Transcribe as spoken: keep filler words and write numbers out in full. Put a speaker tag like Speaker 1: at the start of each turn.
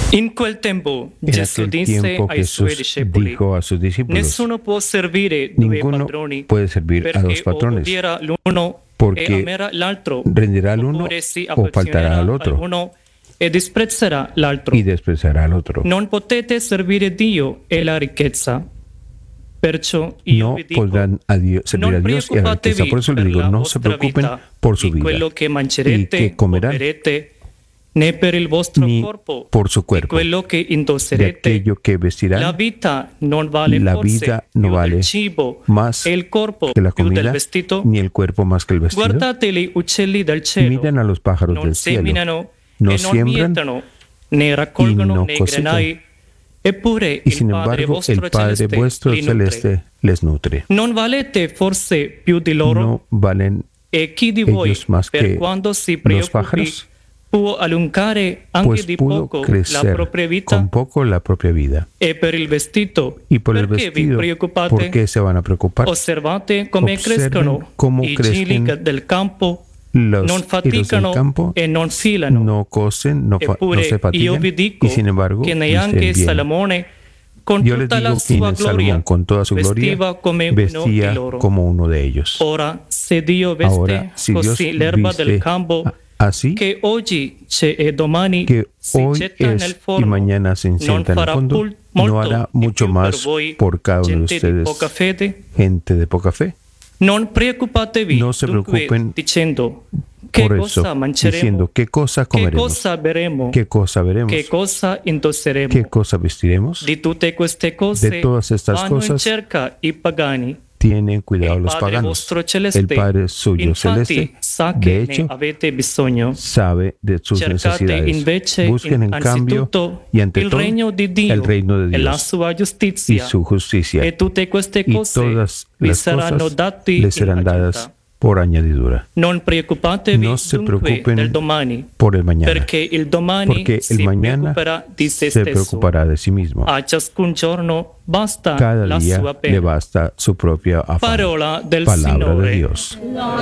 Speaker 1: In quel tempo
Speaker 2: En
Speaker 1: Gesù
Speaker 2: aquel
Speaker 1: disse
Speaker 2: tiempo
Speaker 1: ai suoi
Speaker 2: Jesús
Speaker 1: discepoli:
Speaker 2: dijo a sus discípulos,
Speaker 1: Nessuno può servire due
Speaker 2: ninguno
Speaker 1: padroni,
Speaker 2: puede servir a dos
Speaker 1: perché o
Speaker 2: patrones,
Speaker 1: odierà l'uno e
Speaker 2: porque
Speaker 1: amerà l'altro,
Speaker 2: rendirá al uno
Speaker 1: oppure si
Speaker 2: o faltará
Speaker 1: affezionerà
Speaker 2: al
Speaker 1: al
Speaker 2: otro
Speaker 1: uno e disprezzerà l'altro.
Speaker 2: y despreciará al otro.
Speaker 1: Non potete servire Dio e la ricchezza. Perciò io
Speaker 2: No
Speaker 1: vi dico,
Speaker 2: podrán a Dios, servir a
Speaker 1: non
Speaker 2: Dios y a la riqueza.
Speaker 1: preoccupatevi
Speaker 2: Por eso les
Speaker 1: per
Speaker 2: digo,
Speaker 1: la
Speaker 2: no se
Speaker 1: vostra
Speaker 2: preocupen
Speaker 1: vita,
Speaker 2: por su
Speaker 1: di
Speaker 2: vida
Speaker 1: quello che
Speaker 2: y
Speaker 1: mangerete
Speaker 2: que
Speaker 1: o
Speaker 2: comerán,
Speaker 1: berrete, né per il vostro
Speaker 2: ni
Speaker 1: corpo,
Speaker 2: por su
Speaker 1: di
Speaker 2: cuerpo,
Speaker 1: quello che
Speaker 2: de
Speaker 1: indosserete.
Speaker 2: aquello que
Speaker 1: La
Speaker 2: vestirán.
Speaker 1: vita non vale
Speaker 2: La
Speaker 1: forse
Speaker 2: vida no
Speaker 1: più
Speaker 2: vale
Speaker 1: del cibo
Speaker 2: más
Speaker 1: e il corpo
Speaker 2: que la
Speaker 1: più del
Speaker 2: comida,
Speaker 1: vestito?
Speaker 2: ni el cuerpo más que el vestido.
Speaker 1: Guardate gli uccelli del cielo,
Speaker 2: Miren a los pájaros
Speaker 1: non
Speaker 2: del cielo,
Speaker 1: seminano
Speaker 2: no
Speaker 1: e non
Speaker 2: siembran
Speaker 1: mietano, né raccolgono
Speaker 2: no
Speaker 1: nei
Speaker 2: cosechan.
Speaker 1: granai, eppure
Speaker 2: y
Speaker 1: il
Speaker 2: sin
Speaker 1: Padre
Speaker 2: embargo
Speaker 1: vostro
Speaker 2: el Padre
Speaker 1: celeste
Speaker 2: vuestro
Speaker 1: li nutre.
Speaker 2: celeste les nutre.
Speaker 1: Non valete forse più di loro?
Speaker 2: ¿No valen
Speaker 1: E chi di voi,
Speaker 2: ellos más
Speaker 1: per
Speaker 2: que
Speaker 1: quando si
Speaker 2: los
Speaker 1: preoccupi,
Speaker 2: pájaros?
Speaker 1: può allungare anche
Speaker 2: Pues
Speaker 1: di
Speaker 2: pudo
Speaker 1: poco la
Speaker 2: crecer
Speaker 1: propria vita?
Speaker 2: con poco la propia vida.
Speaker 1: E per il vestito,
Speaker 2: Y por el
Speaker 1: perché vi
Speaker 2: vestido,
Speaker 1: preoccupate?
Speaker 2: ¿por qué se van a preocupar?
Speaker 1: Osservate come
Speaker 2: Observen
Speaker 1: crescono
Speaker 2: cómo
Speaker 1: i
Speaker 2: crecen
Speaker 1: gili del campo,
Speaker 2: Los
Speaker 1: non
Speaker 2: hilos del
Speaker 1: faticano
Speaker 2: campo
Speaker 1: e non filano.
Speaker 2: no cosen, no, fa- no
Speaker 1: Eppure
Speaker 2: se
Speaker 1: io
Speaker 2: fatigan,
Speaker 1: vi dico
Speaker 2: y sin embargo
Speaker 1: che
Speaker 2: visten
Speaker 1: neanche
Speaker 2: bien.
Speaker 1: Salomone, con
Speaker 2: Yo les
Speaker 1: tutta la
Speaker 2: digo que
Speaker 1: sua
Speaker 2: en
Speaker 1: gloria,
Speaker 2: Salomón, con toda su gloria,
Speaker 1: vestiva come uno di
Speaker 2: vestía
Speaker 1: loro.
Speaker 2: como uno de ellos.
Speaker 1: Ora, se Dio veste
Speaker 2: Ahora, si Dios
Speaker 1: così l'erba
Speaker 2: viste
Speaker 1: del campo,
Speaker 2: así,
Speaker 1: che oggi c'è e domani
Speaker 2: que
Speaker 1: si
Speaker 2: hoy
Speaker 1: getta nel
Speaker 2: es y
Speaker 1: forno,
Speaker 2: mañana se
Speaker 1: non
Speaker 2: inserta en el
Speaker 1: farà
Speaker 2: fondo,
Speaker 1: pul- molto
Speaker 2: no hará
Speaker 1: di
Speaker 2: mucho
Speaker 1: più per
Speaker 2: más
Speaker 1: voi,
Speaker 2: por cada uno de
Speaker 1: gente di
Speaker 2: ustedes,
Speaker 1: poca fede?
Speaker 2: gente de poca fe.
Speaker 1: Non preoccupatevi
Speaker 2: No se
Speaker 1: dunque
Speaker 2: preocupen
Speaker 1: dicendo che
Speaker 2: Por
Speaker 1: cosa
Speaker 2: eso,
Speaker 1: mangeremo,
Speaker 2: diciendo qué cosa
Speaker 1: che
Speaker 2: comeremos,
Speaker 1: cosa beremo,
Speaker 2: qué cosa veremos,
Speaker 1: che cosa indosseremo.
Speaker 2: qué cosa vestiremos.
Speaker 1: Di tutte queste cose
Speaker 2: De todas estas
Speaker 1: vanno in
Speaker 2: cosas
Speaker 1: cerca i pagani.
Speaker 2: Tienen cuidado
Speaker 1: Il
Speaker 2: los
Speaker 1: Padre
Speaker 2: paganos.
Speaker 1: vostro celeste,
Speaker 2: El Padre suyo
Speaker 1: infatti,
Speaker 2: celeste,
Speaker 1: sa
Speaker 2: de
Speaker 1: che ne
Speaker 2: hecho,
Speaker 1: avete bisogno.
Speaker 2: sabe de sus
Speaker 1: Cercate
Speaker 2: necesidades.
Speaker 1: invece
Speaker 2: Busquen en cambio
Speaker 1: anzitutto
Speaker 2: y ante
Speaker 1: il
Speaker 2: todo
Speaker 1: regno di Dio
Speaker 2: el reino de
Speaker 1: e la
Speaker 2: Dios
Speaker 1: sua
Speaker 2: y
Speaker 1: giustizia,
Speaker 2: su justicia,
Speaker 1: e tutte queste
Speaker 2: y
Speaker 1: cose
Speaker 2: todas
Speaker 1: vi
Speaker 2: las
Speaker 1: saranno
Speaker 2: cosas
Speaker 1: date
Speaker 2: les serán
Speaker 1: in
Speaker 2: dadas
Speaker 1: aggiunta.
Speaker 2: por añadidura.
Speaker 1: Non preoccupatevi
Speaker 2: No se
Speaker 1: dunque
Speaker 2: preocupen
Speaker 1: del domani,
Speaker 2: por el mañana,
Speaker 1: perché il domani
Speaker 2: porque el
Speaker 1: si
Speaker 2: mañana
Speaker 1: preoccuperà di se
Speaker 2: se
Speaker 1: stesso.
Speaker 2: preocupará de sí mismo.
Speaker 1: A ciascun giorno basta
Speaker 2: Cada
Speaker 1: la
Speaker 2: día
Speaker 1: sua
Speaker 2: le
Speaker 1: pena.
Speaker 2: basta su propia afán.
Speaker 1: Parola del
Speaker 2: Palabra
Speaker 1: Signore.
Speaker 2: de Dios.